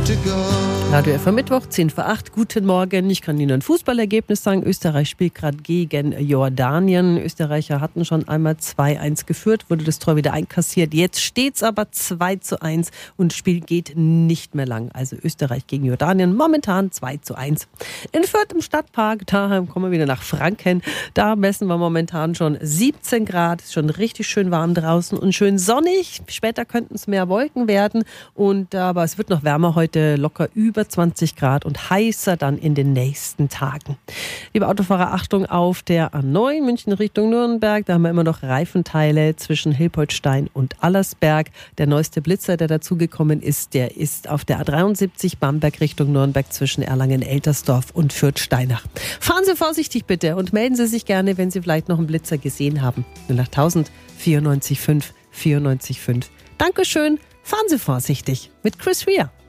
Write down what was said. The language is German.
Radio FM Mittwoch, 10 vor 8. Guten Morgen. Ich kann Ihnen ein Fußballergebnis sagen. Österreich spielt gerade gegen Jordanien. Österreicher hatten schon einmal 2-1 geführt, wurde das Tor wieder einkassiert. Jetzt steht's aber 2-1 und das Spiel geht nicht mehr lang. Also Österreich gegen Jordanien, momentan 2-1. In Fürth im Stadtpark, da kommen wir wieder nach Franken. Da messen wir momentan schon 17 Grad. Ist schon richtig schön warm draußen und schön sonnig. Später könnten es mehr Wolken werden. Aber es wird noch wärmer heute, locker über 20 Grad und heißer dann in den nächsten Tagen. Liebe Autofahrer, Achtung auf der A9 München Richtung Nürnberg. Da haben wir immer noch Reifenteile zwischen Hilpoltstein und Allersberg. Der neueste Blitzer, der dazugekommen ist, der ist auf der A73 Bamberg Richtung Nürnberg zwischen Erlangen-Eltersdorf und Fürth-Steinach. Fahren Sie vorsichtig bitte und melden Sie sich gerne, wenn Sie vielleicht noch einen Blitzer gesehen haben. 081000 94 5 94 5. Dankeschön, fahren Sie vorsichtig mit Chris Rea.